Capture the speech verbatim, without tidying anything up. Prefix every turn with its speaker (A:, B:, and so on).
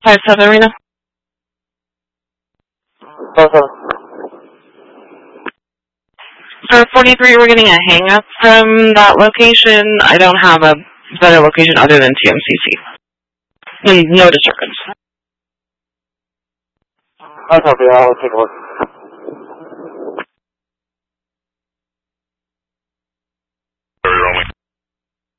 A: five seven Arena.
B: five seven.
A: For forty-three, we're getting a hang-up from that location. I don't have a better location other than T M C C. And no disturbance.
B: I'll copy. I'll take a look.